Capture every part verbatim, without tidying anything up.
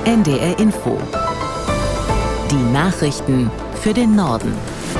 N D R Info. Die Nachrichten für den Norden.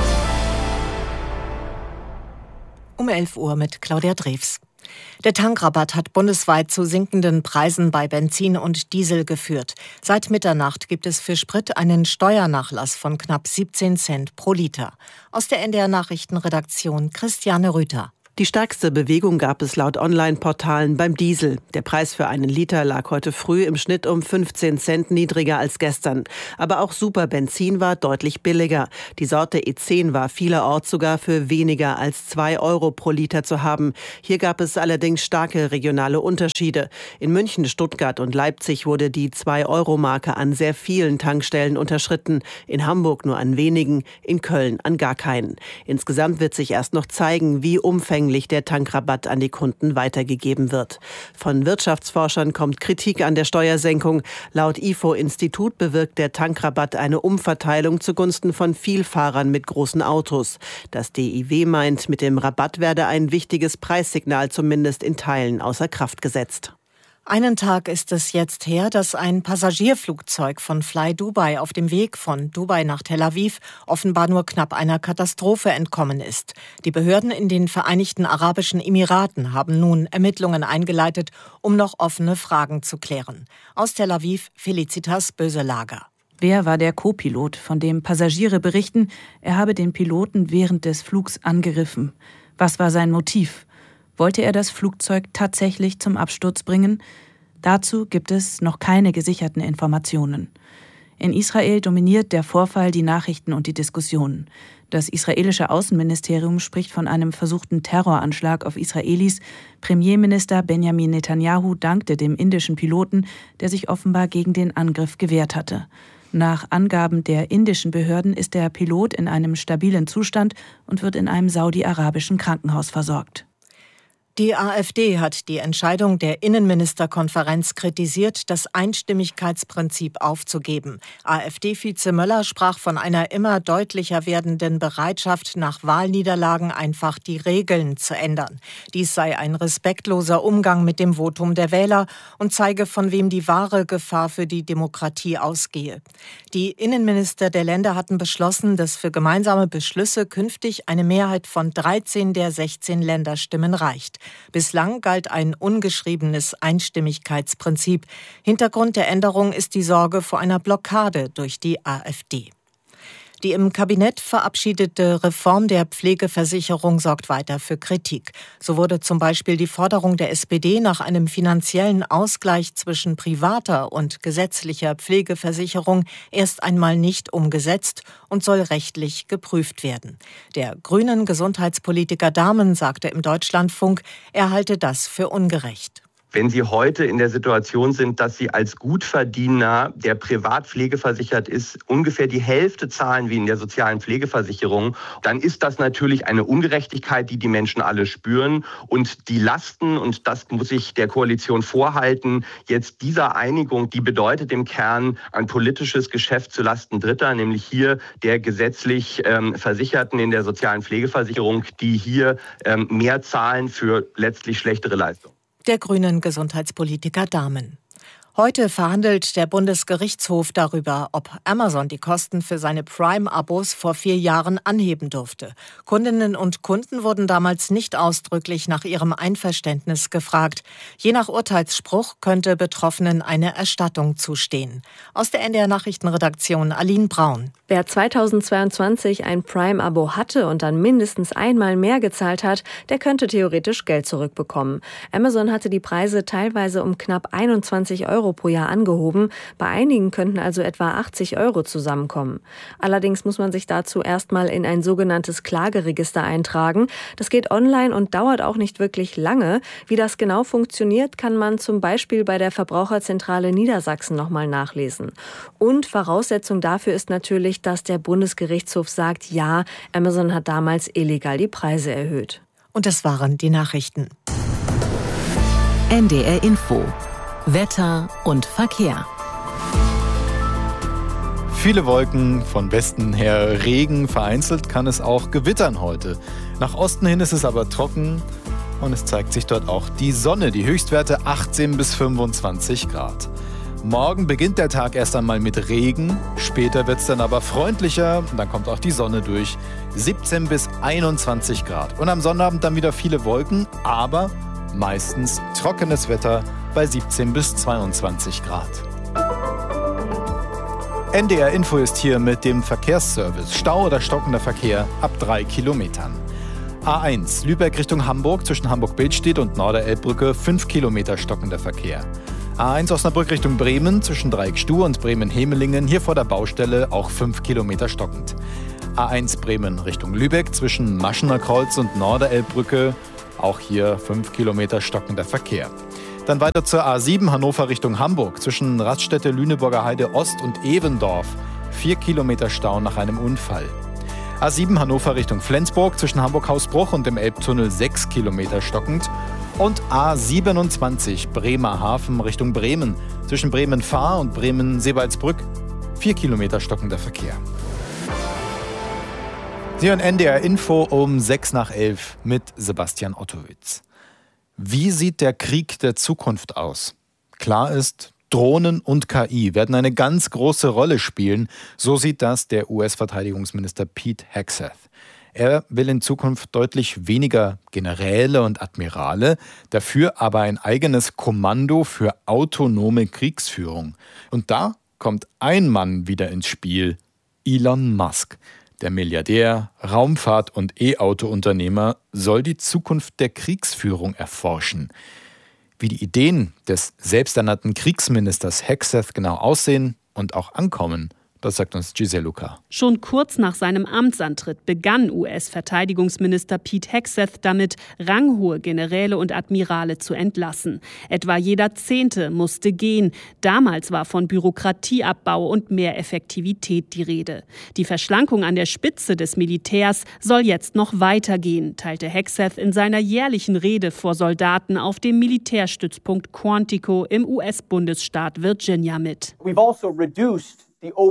Um elf Uhr mit Claudia Drews. Der Tankrabatt hat bundesweit zu sinkenden Preisen bei Benzin und Diesel geführt. Seit Mitternacht gibt es für Sprit einen Steuernachlass von knapp siebzehn Cent pro Liter. Aus der N D R-Nachrichtenredaktion Christiane Rüther. Die stärkste Bewegung gab es laut Online-Portalen beim Diesel. Der Preis für einen Liter lag heute früh im Schnitt um fünfzehn Cent niedriger als gestern. Aber auch Superbenzin war deutlich billiger. Die Sorte E zehn war vielerorts sogar für weniger als zwei Euro pro Liter zu haben. Hier gab es allerdings starke regionale Unterschiede. In München, Stuttgart und Leipzig wurde die zwei Euro Marke an sehr vielen Tankstellen unterschritten. In Hamburg nur an wenigen, in Köln an gar keinen. Insgesamt wird sich erst noch zeigen, wie umfänglich der Tankrabatt an die Kunden weitergegeben wird. Von Wirtschaftsforschern kommt Kritik an der Steuersenkung. Laut I F O-Institut bewirkt der Tankrabatt eine Umverteilung zugunsten von Vielfahrern mit großen Autos. Das D I W meint, mit dem Rabatt werde ein wichtiges Preissignal zumindest in Teilen außer Kraft gesetzt. Einen Tag ist es jetzt her, dass ein Passagierflugzeug von Fly Dubai auf dem Weg von Dubai nach Tel Aviv offenbar nur knapp einer Katastrophe entkommen ist. Die Behörden in den Vereinigten Arabischen Emiraten haben nun Ermittlungen eingeleitet, um noch offene Fragen zu klären. Aus Tel Aviv Felicitas Böselager. Wer war der Co-Pilot, von dem Passagiere berichten, er habe den Piloten während des Flugs angegriffen? Was war sein Motiv? Wollte er das Flugzeug tatsächlich zum Absturz bringen? Dazu gibt es noch keine gesicherten Informationen. In Israel dominiert der Vorfall die Nachrichten und die Diskussionen. Das israelische Außenministerium spricht von einem versuchten Terroranschlag auf Israelis. Premierminister Benjamin Netanyahu dankte dem indischen Piloten, der sich offenbar gegen den Angriff gewehrt hatte. Nach Angaben der indischen Behörden ist der Pilot in einem stabilen Zustand und wird in einem saudi-arabischen Krankenhaus versorgt. Die AfD hat die Entscheidung der Innenministerkonferenz kritisiert, das Einstimmigkeitsprinzip aufzugeben. AfD-Vize Möller sprach von einer immer deutlicher werdenden Bereitschaft, nach Wahlniederlagen einfach die Regeln zu ändern. Dies sei ein respektloser Umgang mit dem Votum der Wähler und zeige, von wem die wahre Gefahr für die Demokratie ausgehe. Die Innenminister der Länder hatten beschlossen, dass für gemeinsame Beschlüsse künftig eine Mehrheit von dreizehn der sechzehn Länderstimmen reicht. Bislang galt ein ungeschriebenes Einstimmigkeitsprinzip. Hintergrund der Änderung ist die Sorge vor einer Blockade durch die AfD. Die im Kabinett verabschiedete Reform der Pflegeversicherung sorgt weiter für Kritik. So wurde zum Beispiel die Forderung der S P D nach einem finanziellen Ausgleich zwischen privater und gesetzlicher Pflegeversicherung erst einmal nicht umgesetzt und soll rechtlich geprüft werden. Der grünen Gesundheitspolitiker Dahmen sagte im Deutschlandfunk, er halte das für ungerecht. Wenn Sie heute in der Situation sind, dass Sie als Gutverdiener, der privat pflegeversichert ist, ungefähr die Hälfte zahlen wie in der sozialen Pflegeversicherung, dann ist das natürlich eine Ungerechtigkeit, die die Menschen alle spüren. Und die Lasten, und das muss ich der Koalition vorhalten, jetzt dieser Einigung, die bedeutet im Kern ein politisches Geschäft zulasten Dritter, nämlich hier der gesetzlich ähm, Versicherten in der sozialen Pflegeversicherung, die hier ähm, mehr zahlen für letztlich schlechtere Leistungen. Der grünen Gesundheitspolitiker Dahmen. Heute verhandelt der Bundesgerichtshof darüber, ob Amazon die Kosten für seine Prime-Abos vor vier Jahren anheben durfte. Kundinnen und Kunden wurden damals nicht ausdrücklich nach ihrem Einverständnis gefragt. Je nach Urteilsspruch könnte Betroffenen eine Erstattung zustehen. Aus der N D R-Nachrichtenredaktion Aline Braun. Wer zweitausendzweiundzwanzig ein Prime-Abo hatte und dann mindestens einmal mehr gezahlt hat, der könnte theoretisch Geld zurückbekommen. Amazon hatte die Preise teilweise um knapp einundzwanzig Euro pro Jahr angehoben. Bei einigen könnten also etwa achtzig Euro zusammenkommen. Allerdings muss man sich dazu erstmal in ein sogenanntes Klageregister eintragen. Das geht online und dauert auch nicht wirklich lange. Wie das genau funktioniert, kann man zum Beispiel bei der Verbraucherzentrale Niedersachsen nochmal nachlesen. Und Voraussetzung dafür ist natürlich, dass der Bundesgerichtshof sagt, ja, Amazon hat damals illegal die Preise erhöht. Und das waren die Nachrichten. N D R Info. Wetter und Verkehr. Viele Wolken, von Westen her Regen, vereinzelt kann es auch gewittern heute. Nach Osten hin ist es aber trocken und es zeigt sich dort auch die Sonne. Die Höchstwerte achtzehn bis fünfundzwanzig Grad. Morgen beginnt der Tag erst einmal mit Regen, später wird es dann aber freundlicher, dann kommt auch die Sonne durch. siebzehn bis einundzwanzig Grad. Und am Sonnabend dann wieder viele Wolken, aber meistens trockenes Wetter bei siebzehn bis zweiundzwanzig Grad. N D R Info ist hier mit dem Verkehrsservice. Stau oder stockender Verkehr ab drei Kilometern. A eins, Lübeck Richtung Hamburg, zwischen Hamburg-Bildstedt und Norderelbbrücke, fünf Kilometer stockender Verkehr. A eins Osnabrück Richtung Bremen, zwischen Dreieckstuhl und Bremen-Hemelingen, hier vor der Baustelle auch fünf Kilometer stockend. A eins Bremen Richtung Lübeck, zwischen Maschener Kreuz und Norderelbbrücke, auch hier fünf Kilometer stockender Verkehr. Dann weiter zur A sieben Hannover Richtung Hamburg, zwischen Raststätte, Lüneburger Heide Ost und Evendorf, vier Kilometer Stau nach einem Unfall. A sieben Hannover Richtung Flensburg, zwischen Hamburg-Hausbruch und dem Elbtunnel sechs Kilometer stockend. Und A siebenundzwanzig Bremerhaven Richtung Bremen, zwischen Bremen-Fahr und Bremen-Seewaldsbrück, vier Kilometer stockender Verkehr. Sie hören N D R Info um sechs nach elf mit Sebastian Ottowitz. Wie sieht der Krieg der Zukunft aus? Klar ist, Drohnen und K I werden eine ganz große Rolle spielen. So sieht das der U S-Verteidigungsminister Pete Hegseth. Er will in Zukunft deutlich weniger Generäle und Admirale, dafür aber ein eigenes Kommando für autonome Kriegsführung. Und da kommt ein Mann wieder ins Spiel, Elon Musk. Der Milliardär, Raumfahrt- und E-Auto-Unternehmer soll die Zukunft der Kriegsführung erforschen. Wie die Ideen des selbsternannten Kriegsministers Hegseth genau aussehen und auch ankommen, das sagt uns Giselle Luca. Schon kurz nach seinem Amtsantritt begann U S-Verteidigungsminister Pete Hegseth damit, ranghohe Generäle und Admirale zu entlassen. Etwa jeder Zehnte musste gehen. Damals war von Bürokratieabbau und mehr Effektivität die Rede. Die Verschlankung an der Spitze des Militärs soll jetzt noch weitergehen, teilte Hegseth in seiner jährlichen Rede vor Soldaten auf dem Militärstützpunkt Quantico im U S-Bundesstaat Virginia mit. We've also reduced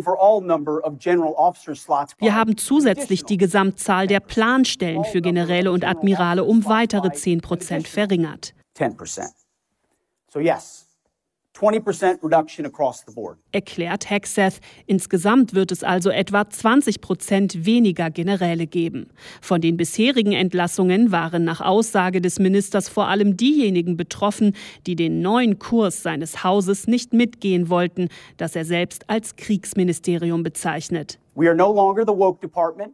Wir haben zusätzlich die Gesamtzahl der Planstellen für Generäle und Admirale um weitere zehn Prozent verringert. So yes, twenty percent reduction across the board. Erklärt Hegseth. Insgesamt wird es also etwa zwanzig Prozent weniger Generäle geben. Von den bisherigen Entlassungen waren nach Aussage des Ministers vor allem diejenigen betroffen, die den neuen Kurs seines Hauses nicht mitgehen wollten, das er selbst als Kriegsministerium bezeichnet. We are no longer the woke department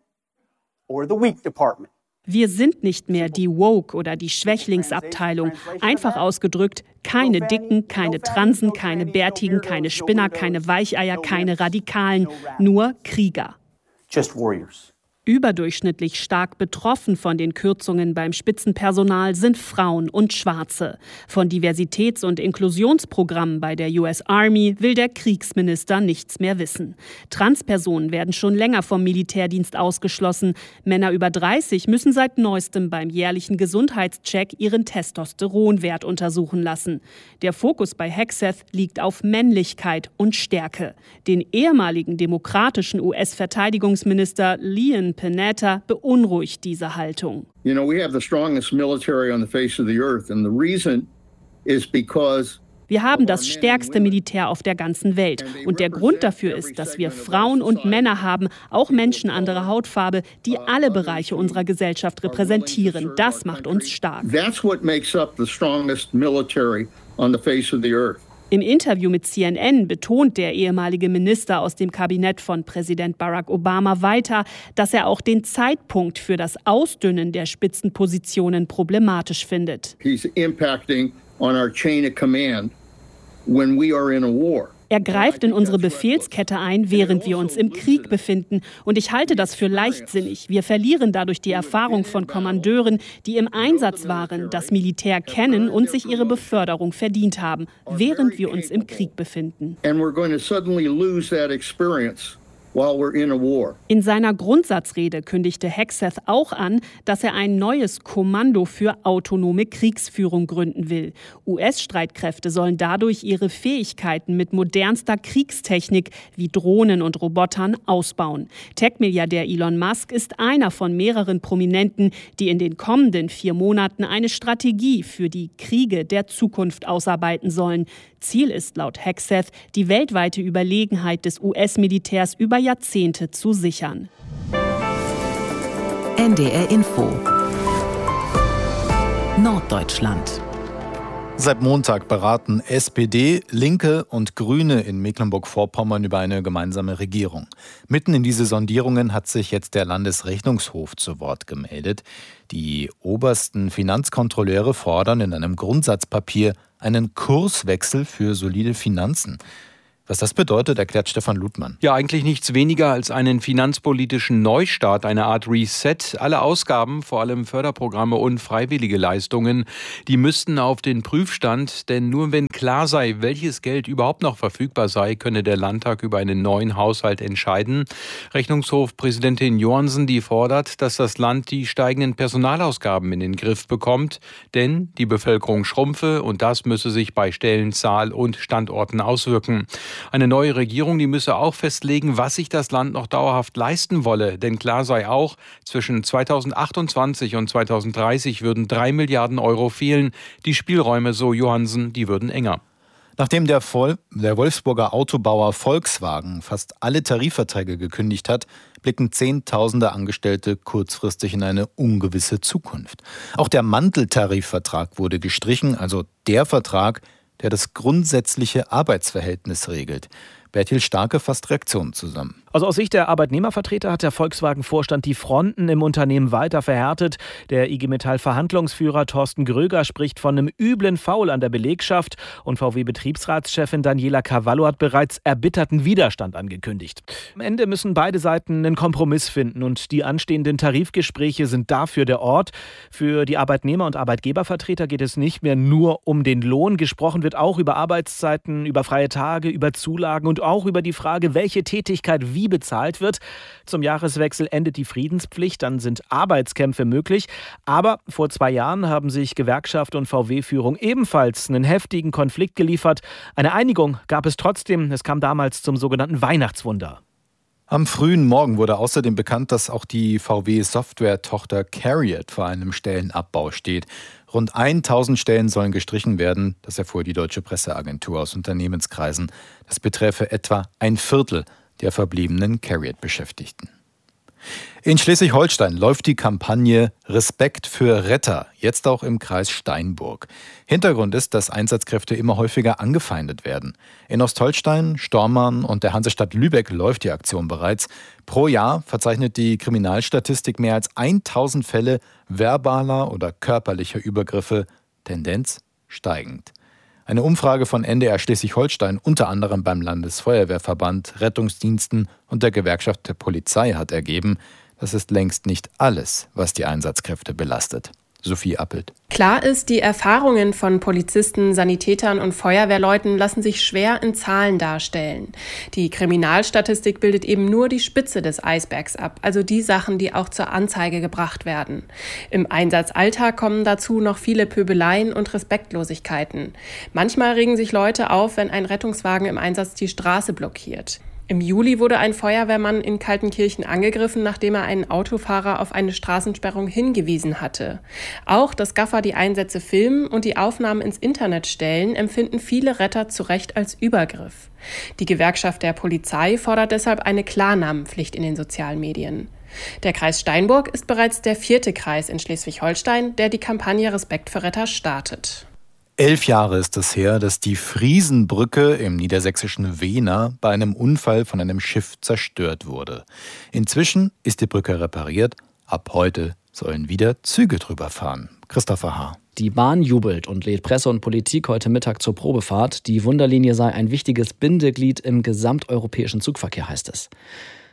or the weak department. Wir sind nicht mehr die Woke- oder die Schwächlingsabteilung. Einfach ausgedrückt, keine Dicken, keine Transen, keine Bärtigen, keine Spinner, keine Weicheier, keine Radikalen, nur Krieger. Just warriors. Überdurchschnittlich stark betroffen von den Kürzungen beim Spitzenpersonal sind Frauen und Schwarze. Von Diversitäts- und Inklusionsprogrammen bei der U S Army will der Kriegsminister nichts mehr wissen. Transpersonen werden schon länger vom Militärdienst ausgeschlossen. Männer über dreißig müssen seit neuestem beim jährlichen Gesundheitscheck ihren Testosteronwert untersuchen lassen. Der Fokus bei Hegseth liegt auf Männlichkeit und Stärke. Den ehemaligen demokratischen U S-Verteidigungsminister Leon Panetta beunruhigt diese Haltung. You know, we have the strongest military on the face of the earth, and the reason is because Wir haben das stärkste Militär auf der ganzen Welt. Und der Grund dafür ist, dass wir Frauen und Männer haben, auch Menschen anderer Hautfarbe, die alle Bereiche unserer Gesellschaft repräsentieren. Das macht uns stark. That's what makes up the strongest military on the face of the earth. Im Interview mit C N N betont der ehemalige Minister aus dem Kabinett von Präsident Barack Obama weiter, dass er auch den Zeitpunkt für das Ausdünnen der Spitzenpositionen problematisch findet. He's impacting on our chain of command when we are in a war. Er greift in unsere Befehlskette ein, während wir uns im Krieg befinden. Und ich halte das für leichtsinnig. Wir verlieren dadurch die Erfahrung von Kommandeuren, die im Einsatz waren, das Militär kennen und sich ihre Beförderung verdient haben, während wir uns im Krieg befinden. And we're going to suddenly lose that experience while we're in a war. In seiner Grundsatzrede kündigte Hegseth auch an, dass er ein neues Kommando für autonome Kriegsführung gründen will. U S-Streitkräfte sollen dadurch ihre Fähigkeiten mit modernster Kriegstechnik wie Drohnen und Robotern ausbauen. Tech-Milliardär Elon Musk ist einer von mehreren Prominenten, die in den kommenden vier Monaten eine Strategie für die Kriege der Zukunft ausarbeiten sollen. Ziel ist laut Hegseth, die weltweite Überlegenheit des U S-Militärs über Jahrzehnte zu sichern. N D R Info Norddeutschland. Seit Montag beraten S P D, Linke und Grüne in Mecklenburg-Vorpommern über eine gemeinsame Regierung. Mitten in diese Sondierungen hat sich jetzt der Landesrechnungshof zu Wort gemeldet. Die obersten Finanzkontrolleure fordern in einem Grundsatzpapier einen Kurswechsel für solide Finanzen. Was das bedeutet, erklärt Stefan Ludmann. Ja, eigentlich nichts weniger als einen finanzpolitischen Neustart, eine Art Reset. Alle Ausgaben, vor allem Förderprogramme und freiwillige Leistungen, die müssten auf den Prüfstand. Denn nur wenn klar sei, welches Geld überhaupt noch verfügbar sei, könne der Landtag über einen neuen Haushalt entscheiden. Rechnungshofpräsidentin Johansen, die fordert, dass das Land die steigenden Personalausgaben in den Griff bekommt. Denn die Bevölkerung schrumpfe und das müsse sich bei Stellenzahl und Standorten auswirken. Eine neue Regierung, die müsse auch festlegen, was sich das Land noch dauerhaft leisten wolle. Denn klar sei auch, zwischen zweitausendachtundzwanzig und zweitausenddreißig würden drei Milliarden Euro fehlen. Die Spielräume, so Johansen, die würden enger. Nachdem der, Vol- der Wolfsburger Autobauer Volkswagen fast alle Tarifverträge gekündigt hat, blicken Zehntausende Angestellte kurzfristig in eine ungewisse Zukunft. Auch der Manteltarifvertrag wurde gestrichen, also der Vertrag, der das grundsätzliche Arbeitsverhältnis regelt. Bertil Starke fasst Reaktionen zusammen. Also aus Sicht der Arbeitnehmervertreter hat der Volkswagen-Vorstand die Fronten im Unternehmen weiter verhärtet. Der I G Metall-Verhandlungsführer Thorsten Gröger spricht von einem üblen Foul an der Belegschaft und V W-Betriebsratschefin Daniela Cavallo hat bereits erbitterten Widerstand angekündigt. Am Ende müssen beide Seiten einen Kompromiss finden und die anstehenden Tarifgespräche sind dafür der Ort. Für die Arbeitnehmer- und Arbeitgebervertreter geht es nicht mehr nur um den Lohn. Gesprochen wird auch über Arbeitszeiten, über freie Tage, über Zulagen und auch über die Frage, welche Tätigkeit wie bezahlt wird. Zum Jahreswechsel endet die Friedenspflicht, dann sind Arbeitskämpfe möglich. Aber vor zwei Jahren haben sich Gewerkschaft und V W-Führung ebenfalls einen heftigen Konflikt geliefert. Eine Einigung gab es trotzdem. Es kam damals zum sogenannten Weihnachtswunder. Am frühen Morgen wurde außerdem bekannt, dass auch die V W-Software-Tochter CARIAD vor einem Stellenabbau steht. Rund tausend Stellen sollen gestrichen werden, das erfuhr die Deutsche Presseagentur aus Unternehmenskreisen. Das betreffe etwa ein Viertel der verbliebenen CARIAD-Beschäftigten. In Schleswig-Holstein läuft die Kampagne Respekt für Retter, jetzt auch im Kreis Steinburg. Hintergrund ist, dass Einsatzkräfte immer häufiger angefeindet werden. In Ostholstein, Stormarn und der Hansestadt Lübeck läuft die Aktion bereits. Pro Jahr verzeichnet die Kriminalstatistik mehr als tausend Fälle verbaler oder körperlicher Übergriffe, Tendenz steigend. Eine Umfrage von N D R Schleswig-Holstein, unter anderem beim Landesfeuerwehrverband, Rettungsdiensten und der Gewerkschaft der Polizei, hat ergeben, das ist längst nicht alles, was die Einsatzkräfte belastet. Sophie Appelt. Klar ist, die Erfahrungen von Polizisten, Sanitätern und Feuerwehrleuten lassen sich schwer in Zahlen darstellen. Die Kriminalstatistik bildet eben nur die Spitze des Eisbergs ab, also die Sachen, die auch zur Anzeige gebracht werden. Im Einsatzalltag kommen dazu noch viele Pöbeleien und Respektlosigkeiten. Manchmal regen sich Leute auf, wenn ein Rettungswagen im Einsatz die Straße blockiert. Im Juli wurde ein Feuerwehrmann in Kaltenkirchen angegriffen, nachdem er einen Autofahrer auf eine Straßensperrung hingewiesen hatte. Auch dass Gaffer die Einsätze filmen und die Aufnahmen ins Internet stellen, empfinden viele Retter zu Recht als Übergriff. Die Gewerkschaft der Polizei fordert deshalb eine Klarnamenpflicht in den sozialen Medien. Der Kreis Steinburg ist bereits der vierte Kreis in Schleswig-Holstein, der die Kampagne Respekt für Retter startet. Elf Jahre ist es her, dass die Friesenbrücke im niedersächsischen Wehner bei einem Unfall von einem Schiff zerstört wurde. Inzwischen ist die Brücke repariert. Ab heute sollen wieder Züge drüber fahren. Christopher H. Die Bahn jubelt und lädt Presse und Politik heute Mittag zur Probefahrt. Die Wunderlinie sei ein wichtiges Bindeglied im gesamteuropäischen Zugverkehr, heißt es.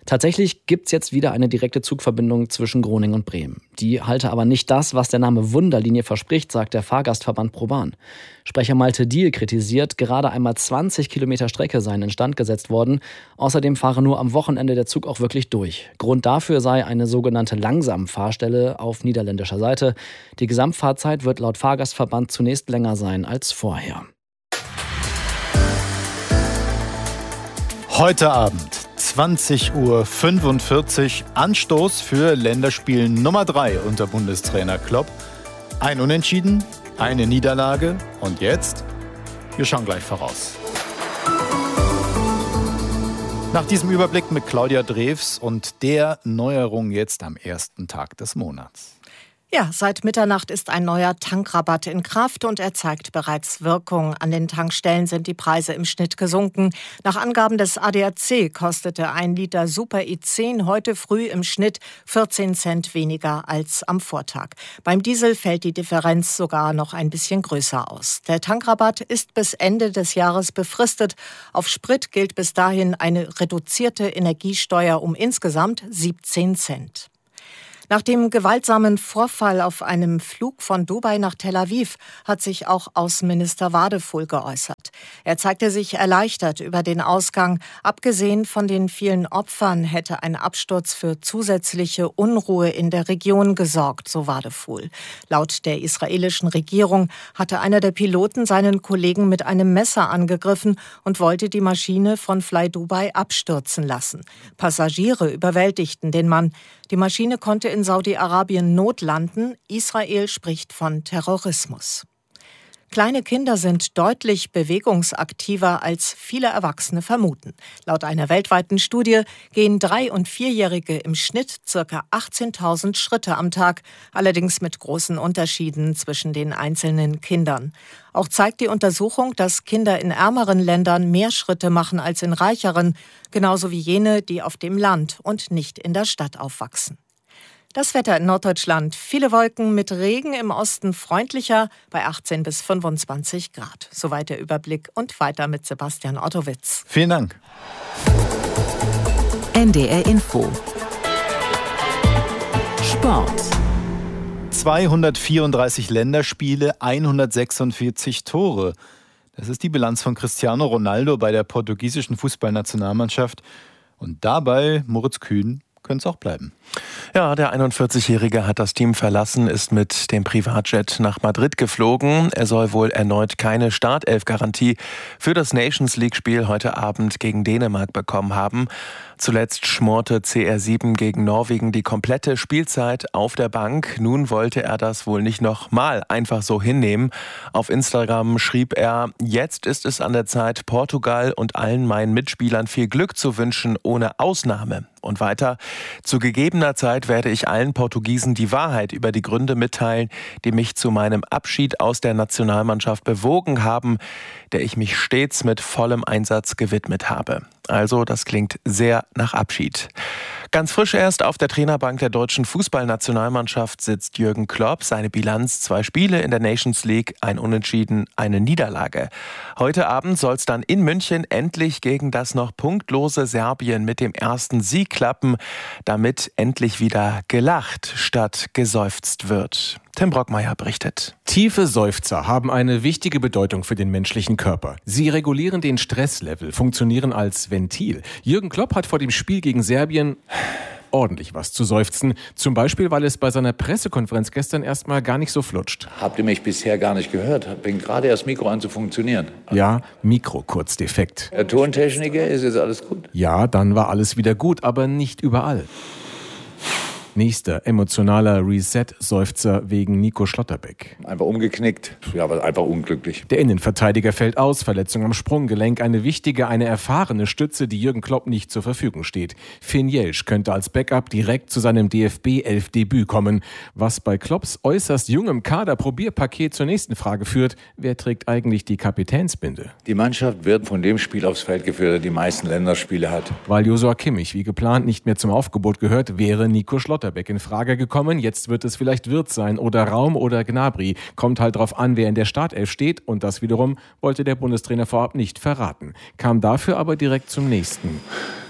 Tatsächlich gibt's jetzt wieder eine direkte Zugverbindung zwischen Groningen und Bremen. Die halte aber nicht das, was der Name Wunderlinie verspricht, sagt der Fahrgastverband ProBahn. Sprecher Malte Diehl kritisiert, gerade einmal zwanzig Kilometer Strecke seien instand gesetzt worden. Außerdem fahre nur am Wochenende der Zug auch wirklich durch. Grund dafür sei eine sogenannte Langsamfahrstelle auf niederländischer Seite. Die Gesamtfahrzeit wird laut Fahrgastverband zunächst länger sein als vorher. Heute Abend, zwanzig Uhr fünfundvierzig, Anstoß für Länderspiel Nummer drei unter Bundestrainer Klopp. Ein Unentschieden, eine Niederlage und jetzt? Wir schauen gleich voraus. Nach diesem Überblick mit Claudia Drews und der Neuerung jetzt am ersten Tag des Monats. Ja, seit Mitternacht ist ein neuer Tankrabatt in Kraft und er zeigt bereits Wirkung. An den Tankstellen sind die Preise im Schnitt gesunken. Nach Angaben des A D A C kostete ein Liter Super I zehn heute früh im Schnitt vierzehn Cent weniger als am Vortag. Beim Diesel fällt die Differenz sogar noch ein bisschen größer aus. Der Tankrabatt ist bis Ende des Jahres befristet. Auf Sprit gilt bis dahin eine reduzierte Energiesteuer um insgesamt siebzehn Cent. Nach dem gewaltsamen Vorfall auf einem Flug von Dubai nach Tel Aviv hat sich auch Außenminister Wadefuhl geäußert. Er zeigte sich erleichtert über den Ausgang. Abgesehen von den vielen Opfern hätte ein Absturz für zusätzliche Unruhe in der Region gesorgt, so Wadefuhl. Laut der israelischen Regierung hatte einer der Piloten seinen Kollegen mit einem Messer angegriffen und wollte die Maschine von Fly Dubai abstürzen lassen. Passagiere überwältigten den Mann. Die Maschine konnte in Saudi-Arabien notlanden. Israel spricht von Terrorismus. Kleine Kinder sind deutlich bewegungsaktiver, als viele Erwachsene vermuten. Laut einer weltweiten Studie gehen Drei- und Vierjährige im Schnitt ca. achtzehntausend Schritte am Tag, allerdings mit großen Unterschieden zwischen den einzelnen Kindern. Auch zeigt die Untersuchung, dass Kinder in ärmeren Ländern mehr Schritte machen als in reicheren, genauso wie jene, die auf dem Land und nicht in der Stadt aufwachsen. Das Wetter in Norddeutschland. Viele Wolken mit Regen, im Osten freundlicher bei achtzehn bis fünfundzwanzig Grad. Soweit der Überblick und weiter mit Sebastian Ottowitz. Vielen Dank. N D R Info. Sport. zweihundertvierunddreißig Länderspiele, hundertsechsundvierzig Tore. Das ist die Bilanz von Cristiano Ronaldo bei der portugiesischen Fußballnationalmannschaft. Und dabei, Moritz Kühn, könnte es auch bleiben. Ja, der einundvierzigjährige hat das Team verlassen, ist mit dem Privatjet nach Madrid geflogen. Er soll wohl erneut keine Startelf-Garantie für das Nations-League-Spiel heute Abend gegen Dänemark bekommen haben. Zuletzt schmorte C R sieben gegen Norwegen die komplette Spielzeit auf der Bank. Nun wollte er das wohl nicht nochmal einfach so hinnehmen. Auf Instagram schrieb er: Jetzt ist es an der Zeit, Portugal und allen meinen Mitspielern viel Glück zu wünschen, ohne Ausnahme. Und weiter: Zu gegebener Zeit werde ich allen Portugiesen die Wahrheit über die Gründe mitteilen, die mich zu meinem Abschied aus der Nationalmannschaft bewogen haben, der ich mich stets mit vollem Einsatz gewidmet habe. Also, das klingt sehr nach Abschied. Ganz frisch erst auf der Trainerbank der deutschen Fußballnationalmannschaft sitzt Jürgen Klopp. Seine Bilanz: zwei Spiele in der Nations League, ein Unentschieden, eine Niederlage. Heute Abend soll es dann in München endlich gegen das noch punktlose Serbien mit dem ersten Sieg klappen, damit endlich wieder gelacht statt geseufzt wird. Tim Brockmeier berichtet. Tiefe Seufzer haben eine wichtige Bedeutung für den menschlichen Körper. Sie regulieren den Stresslevel, funktionieren als Ventil. Jürgen Klopp hat vor dem Spiel gegen Serbien ordentlich was zu seufzen. Zum Beispiel, weil es bei seiner Pressekonferenz gestern erstmal gar nicht so flutscht. Habt ihr mich bisher gar nicht gehört? Fängt gerade erst Mikro an zu funktionieren. Ja, Mikro kurz defekt. Herr Tontechniker, ist jetzt alles gut? Ja, dann war alles wieder gut, aber nicht überall. Nächster emotionaler Reset-Seufzer wegen Nico Schlotterbeck. Einfach umgeknickt, ja, aber einfach unglücklich. Der Innenverteidiger fällt aus, Verletzung am Sprunggelenk, eine wichtige, eine erfahrene Stütze, die Jürgen Klopp nicht zur Verfügung steht. Finn Jelsch könnte als Backup direkt zu seinem D F B elf Debüt kommen. Was bei Klopps äußerst jungem Kader-Probierpaket zur nächsten Frage führt: Wer trägt eigentlich die Kapitänsbinde? Die Mannschaft wird von dem Spiel aufs Feld geführt, der die meisten Länderspiele hat. Weil Joshua Kimmich wie geplant nicht mehr zum Aufgebot gehört, wäre Nico Schlotterbeck in Frage gekommen. Jetzt wird es vielleicht Wirtz sein oder Raum oder Gnabry. Kommt halt drauf an, wer in der Startelf steht, und das wiederum wollte der Bundestrainer vorab nicht verraten. Kam dafür aber direkt zum nächsten.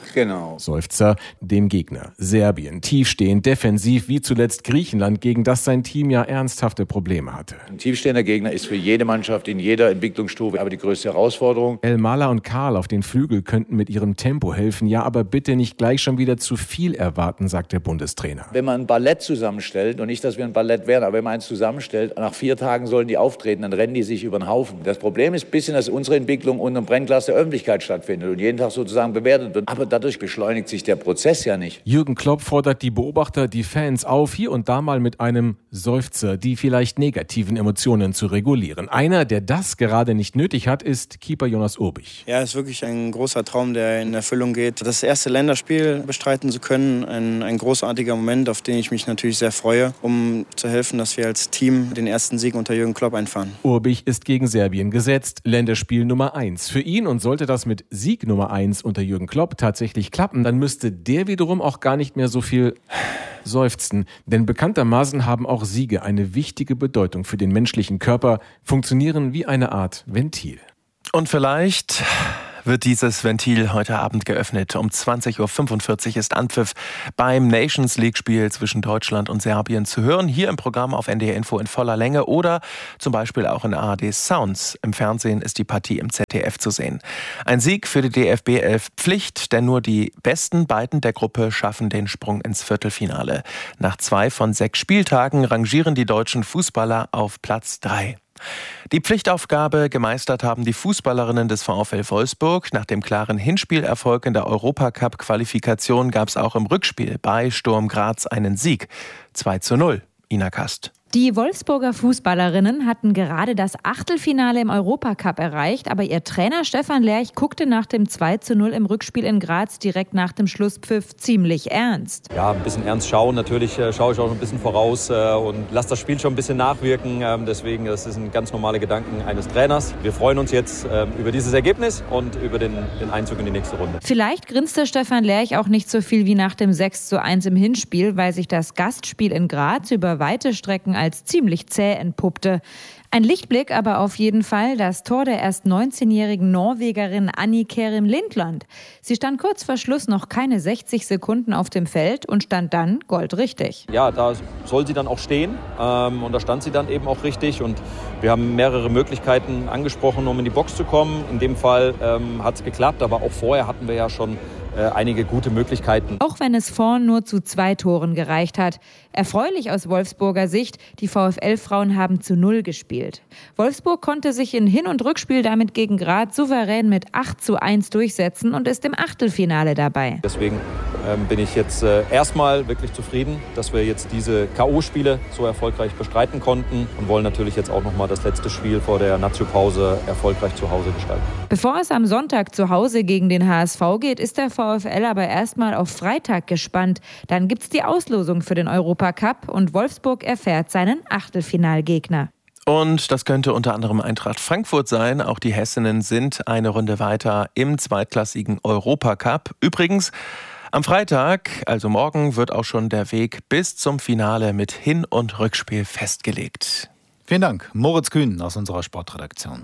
Genau. Seufzer dem Gegner. Serbien, tiefstehend, defensiv, wie zuletzt Griechenland, gegen das sein Team ja ernsthafte Probleme hatte. Ein tiefstehender Gegner ist für jede Mannschaft in jeder Entwicklungsstufe aber die größte Herausforderung. Elmala und Karl auf den Flügel könnten mit ihrem Tempo helfen, ja, aber bitte nicht gleich schon wieder zu viel erwarten, sagt der Bundestrainer. Wenn man ein Ballett zusammenstellt, und nicht, dass wir ein Ballett wären, aber wenn man eins zusammenstellt, nach vier Tagen sollen die auftreten, dann rennen die sich über den Haufen. Das Problem ist ein bisschen, dass unsere Entwicklung unter dem Brennglas der Öffentlichkeit stattfindet und jeden Tag sozusagen bewertet wird. Aber dadurch beschleunigt sich der Prozess ja nicht. Jürgen Klopp fordert die Beobachter, die Fans auf, hier und da mal mit einem Seufzer die vielleicht negativen Emotionen zu regulieren. Einer, der das gerade nicht nötig hat, ist Keeper Jonas Urbich. Ja, es ist wirklich ein großer Traum, der in Erfüllung geht. Das erste Länderspiel bestreiten zu können, ein, ein großartiger Moment, auf den ich mich natürlich sehr freue, um zu helfen, dass wir als Team den ersten Sieg unter Jürgen Klopp einfahren. Urbich ist gegen Serbien gesetzt, Länderspiel Nummer eins für ihn, und sollte das mit Sieg Nummer eins unter Jürgen Klopp tatsächlich klappen, dann müsste der wiederum auch gar nicht mehr so viel seufzen. Denn bekanntermaßen haben auch Siege eine wichtige Bedeutung für den menschlichen Körper, funktionieren wie eine Art Ventil. Und vielleicht wird dieses Ventil heute Abend geöffnet. Um zwanzig Uhr fünfundvierzig ist Anpfiff beim Nations League-Spiel zwischen Deutschland und Serbien zu hören. Hier im Programm auf N D R Info in voller Länge oder zum Beispiel auch in A R D Sounds. Im Fernsehen ist die Partie im Z D F zu sehen. Ein Sieg für die D F B elf Pflicht, denn nur die besten beiden der Gruppe schaffen den Sprung ins Viertelfinale. Nach zwei von sechs Spieltagen rangieren die deutschen Fußballer auf Platz drei. Die Pflichtaufgabe gemeistert haben die Fußballerinnen des VfL Wolfsburg. Nach dem klaren Hinspielerfolg in der Europacup-Qualifikation gab es auch im Rückspiel bei Sturm Graz einen Sieg. zwei zu null. Ina Kast. Die Wolfsburger Fußballerinnen hatten gerade das Achtelfinale im Europacup erreicht, aber ihr Trainer Stefan Lerch guckte nach dem zwei zu null im Rückspiel in Graz direkt nach dem Schlusspfiff ziemlich ernst. Ja, ein bisschen ernst schauen. Natürlich äh, schaue ich auch ein bisschen voraus äh, und lasse das Spiel schon ein bisschen nachwirken. Ähm, deswegen, das ist ein ganz normale Gedanken eines Trainers. Wir freuen uns jetzt äh, über dieses Ergebnis und über den, den Einzug in die nächste Runde. Vielleicht grinste Stefan Lerch auch nicht so viel wie nach dem sechs zu eins im Hinspiel, weil sich das Gastspiel in Graz über weite Strecken als ziemlich zäh entpuppte. Ein Lichtblick aber auf jeden Fall das Tor der erst neunzehnjährigen Norwegerin Annie Kerim Lindland. Sie stand kurz vor Schluss noch keine sechzig Sekunden auf dem Feld und stand dann goldrichtig. Ja, da soll sie dann auch stehen ähm, und da stand sie dann eben auch richtig und wir haben mehrere Möglichkeiten angesprochen, um in die Box zu kommen. In dem Fall ähm, hat es geklappt, aber auch vorher hatten wir ja schon äh, einige gute Möglichkeiten. Auch wenn es vorn nur zu zwei Toren gereicht hat. Erfreulich aus Wolfsburger Sicht, die VfL-Frauen haben zu null gespielt. Wolfsburg konnte sich in Hin- und Rückspiel damit gegen Graz souverän mit acht zu eins durchsetzen und ist im Achtelfinale dabei. Deswegen ähm, bin ich jetzt äh, erstmal wirklich zufrieden, dass wir jetzt diese K O-Spiele so erfolgreich bestreiten konnten und wollen natürlich jetzt auch noch mal das letzte Spiel vor der Nazio-Pause erfolgreich zu Hause gestalten. Bevor es am Sonntag zu Hause gegen den H S V geht, ist der VfL aber erstmal auf Freitag gespannt. Dann gibt's die Auslosung für den Europacup und Wolfsburg erfährt seinen Achtelfinalgegner. Und das könnte unter anderem Eintracht Frankfurt sein. Auch die Hessinnen sind eine Runde weiter im zweitklassigen Europacup. Übrigens, am Freitag, also morgen, wird auch schon der Weg bis zum Finale mit Hin- und Rückspiel festgelegt. Vielen Dank, Moritz Kühn aus unserer Sportredaktion.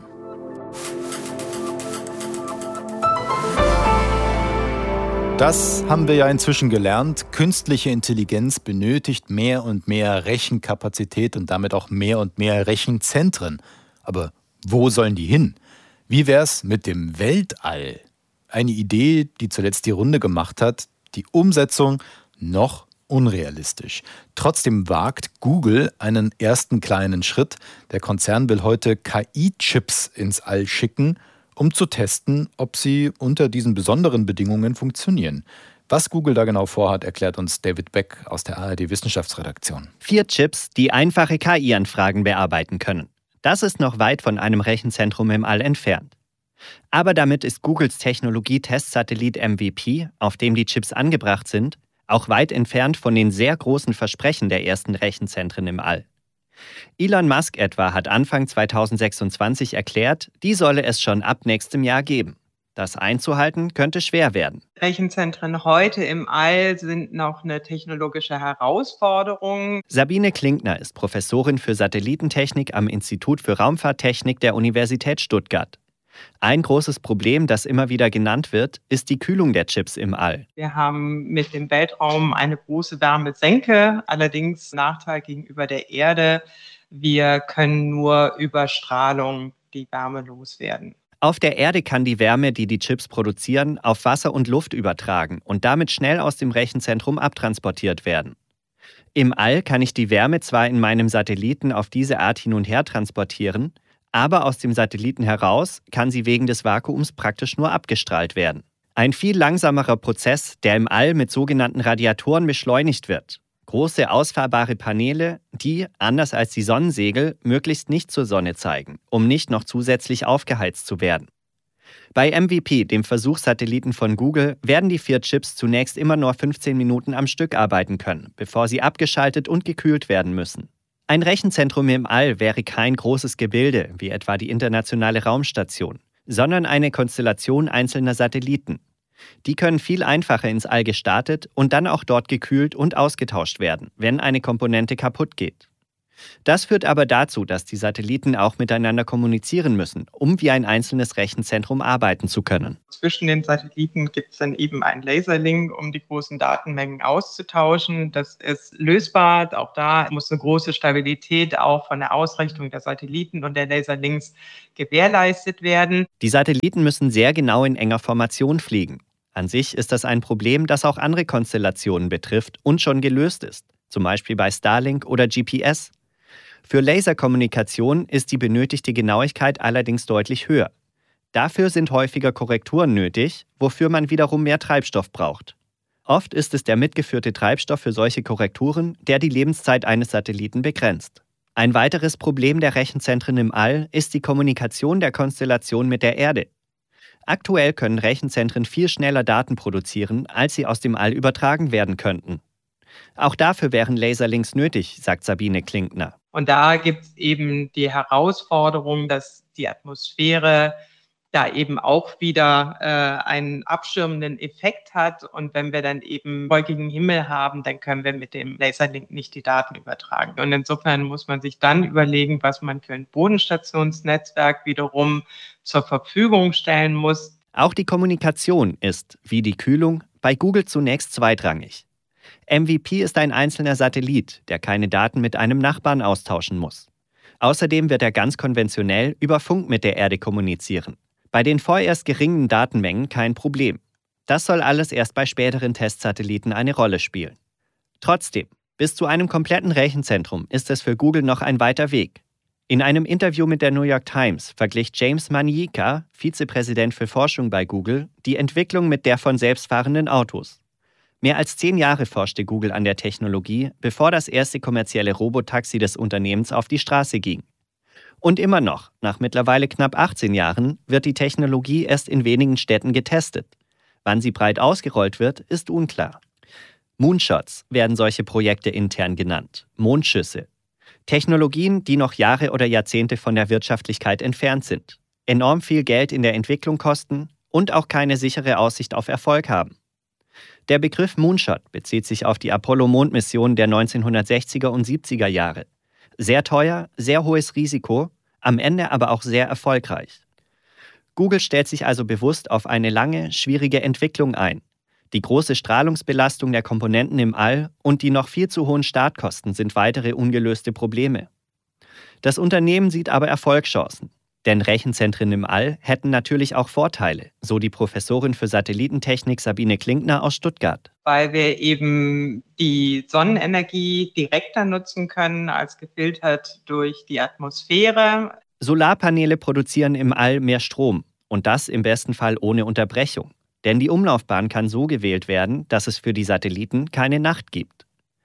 Das haben wir ja inzwischen gelernt. Künstliche Intelligenz benötigt mehr und mehr Rechenkapazität und damit auch mehr und mehr Rechenzentren. Aber wo sollen die hin? Wie wär's mit dem Weltall? Eine Idee, die zuletzt die Runde gemacht hat, die Umsetzung noch unrealistisch. Trotzdem wagt Google einen ersten kleinen Schritt. Der Konzern will heute K I-Chips ins All schicken, um zu testen, ob sie unter diesen besonderen Bedingungen funktionieren. Was Google da genau vorhat, erklärt uns David Beck aus der A R D-Wissenschaftsredaktion. Vier Chips, die einfache K I-Anfragen bearbeiten können. Das ist noch weit von einem Rechenzentrum im All entfernt. Aber damit ist Googles Technologie-Testsatellit M V P, auf dem die Chips angebracht sind, auch weit entfernt von den sehr großen Versprechen der ersten Rechenzentren im All. Elon Musk etwa hat Anfang zweitausendsechsundzwanzig erklärt, die solle es schon ab nächstem Jahr geben. Das einzuhalten könnte schwer werden. Rechenzentren heute im All sind noch eine technologische Herausforderung. Sabine Klinkner ist Professorin für Satellitentechnik am Institut für Raumfahrttechnik der Universität Stuttgart. Ein großes Problem, das immer wieder genannt wird, ist die Kühlung der Chips im All. Wir haben mit dem Weltraum eine große Wärmesenke, allerdings Nachteil gegenüber der Erde. Wir können nur über Strahlung die Wärme loswerden. Auf der Erde kann die Wärme, die die Chips produzieren, auf Wasser und Luft übertragen und damit schnell aus dem Rechenzentrum abtransportiert werden. Im All kann ich die Wärme zwar in meinem Satelliten auf diese Art hin und her transportieren, aber aus dem Satelliten heraus kann sie wegen des Vakuums praktisch nur abgestrahlt werden. Ein viel langsamerer Prozess, der im All mit sogenannten Radiatoren beschleunigt wird. Große ausfahrbare Paneele, die, anders als die Sonnensegel, möglichst nicht zur Sonne zeigen, um nicht noch zusätzlich aufgeheizt zu werden. Bei M V P, dem Versuchssatelliten von Google, werden die vier Chips zunächst immer nur fünfzehn Minuten am Stück arbeiten können, bevor sie abgeschaltet und gekühlt werden müssen. Ein Rechenzentrum im All wäre kein großes Gebilde, wie etwa die Internationale Raumstation, sondern eine Konstellation einzelner Satelliten. Die können viel einfacher ins All gestartet und dann auch dort gekühlt und ausgetauscht werden, wenn eine Komponente kaputt geht. Das führt aber dazu, dass die Satelliten auch miteinander kommunizieren müssen, um wie ein einzelnes Rechenzentrum arbeiten zu können. Zwischen den Satelliten gibt es dann eben einen Laserlink, um die großen Datenmengen auszutauschen. Das ist lösbar. Auch da muss eine große Stabilität auch von der Ausrichtung der Satelliten und der Laserlinks gewährleistet werden. Die Satelliten müssen sehr genau in enger Formation fliegen. An sich ist das ein Problem, das auch andere Konstellationen betrifft und schon gelöst ist, zum Beispiel bei Starlink oder G P S. Für Laserkommunikation ist die benötigte Genauigkeit allerdings deutlich höher. Dafür sind häufiger Korrekturen nötig, wofür man wiederum mehr Treibstoff braucht. Oft ist es der mitgeführte Treibstoff für solche Korrekturen, der die Lebenszeit eines Satelliten begrenzt. Ein weiteres Problem der Rechenzentren im All ist die Kommunikation der Konstellation mit der Erde. Aktuell können Rechenzentren viel schneller Daten produzieren, als sie aus dem All übertragen werden könnten. Auch dafür wären Laserlinks nötig, sagt Sabine Klinkner. Und da gibt es eben die Herausforderung, dass die Atmosphäre da eben auch wieder äh, einen abschirmenden Effekt hat. Und wenn wir dann eben wolkigen Himmel haben, dann können wir mit dem Laserlink nicht die Daten übertragen. Und insofern muss man sich dann überlegen, was man für ein Bodenstationsnetzwerk wiederum zur Verfügung stellen muss. Auch die Kommunikation ist, wie die Kühlung, bei Google zunächst zweitrangig. M V P ist ein einzelner Satellit, der keine Daten mit einem Nachbarn austauschen muss. Außerdem wird er ganz konventionell über Funk mit der Erde kommunizieren. Bei den vorerst geringen Datenmengen kein Problem. Das soll alles erst bei späteren Testsatelliten eine Rolle spielen. Trotzdem, bis zu einem kompletten Rechenzentrum ist es für Google noch ein weiter Weg. In einem Interview mit der New York Times verglich James Manyika, Vizepräsident für Forschung bei Google, die Entwicklung mit der von selbstfahrenden Autos. Mehr als zehn Jahre forschte Google an der Technologie, bevor das erste kommerzielle Robotaxi des Unternehmens auf die Straße ging. Und immer noch, nach mittlerweile knapp achtzehn Jahren, wird die Technologie erst in wenigen Städten getestet. Wann sie breit ausgerollt wird, ist unklar. Moonshots werden solche Projekte intern genannt, Mondschüsse. Technologien, die noch Jahre oder Jahrzehnte von der Wirtschaftlichkeit entfernt sind, enorm viel Geld in der Entwicklung kosten und auch keine sichere Aussicht auf Erfolg haben. Der Begriff Moonshot bezieht sich auf die Apollo-Mondmission der neunzehnhundertsechziger und siebziger Jahre. Sehr teuer, sehr hohes Risiko, am Ende aber auch sehr erfolgreich. Google stellt sich also bewusst auf eine lange, schwierige Entwicklung ein. Die große Strahlungsbelastung der Komponenten im All und die noch viel zu hohen Startkosten sind weitere ungelöste Probleme. Das Unternehmen sieht aber Erfolgschancen. Denn Rechenzentren im All hätten natürlich auch Vorteile, so die Professorin für Satellitentechnik Sabine Klinkner aus Stuttgart. Weil wir eben die Sonnenenergie direkter nutzen können als gefiltert durch die Atmosphäre. Solarpaneele produzieren im All mehr Strom und das im besten Fall ohne Unterbrechung. Denn die Umlaufbahn kann so gewählt werden, dass es für die Satelliten keine Nacht gibt.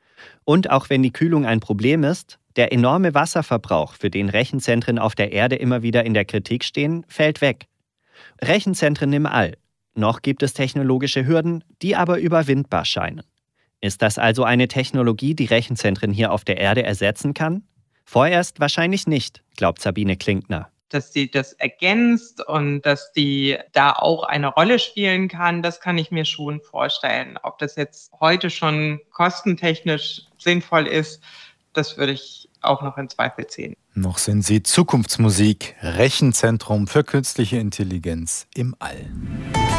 Und auch wenn die Kühlung ein Problem ist, der enorme Wasserverbrauch, für den Rechenzentren auf der Erde immer wieder in der Kritik stehen, fällt weg. Rechenzentren im All. Noch gibt es technologische Hürden, die aber überwindbar scheinen. Ist das also eine Technologie, die Rechenzentren hier auf der Erde ersetzen kann? Vorerst wahrscheinlich nicht, glaubt Sabine Klinkner. Dass die das ergänzt und dass die da auch eine Rolle spielen kann, das kann ich mir schon vorstellen. Ob das jetzt heute schon kostentechnisch sinnvoll ist, das würde ich auch noch in Zweifel ziehen. Noch sind sie Zukunftsmusik, Rechenzentrum für künstliche Intelligenz im All.